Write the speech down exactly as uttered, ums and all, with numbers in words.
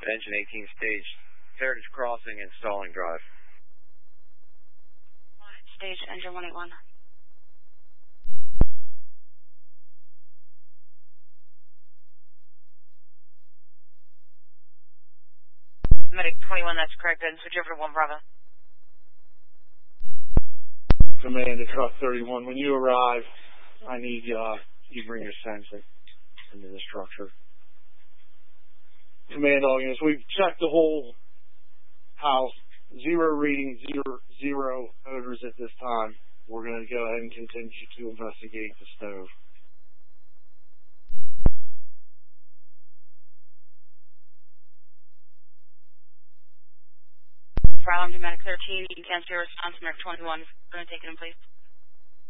Engine eighteen stage, Heritage Crossing and Stalling Drive. Stage, engine one eighty-one. Medic twenty-one, that's correct. Then switch over to one Bravo. Command to truck thirty-one. When you arrive, I need uh, you bring your sensor into the structure. Command all units, we've checked the whole house. Zero reading, zero, zero odors at this time. We're going to go ahead and continue to investigate the stove. Fire alarm to Medic thirteen, you can cancel your response. Medic twenty-one, going to take it in, please.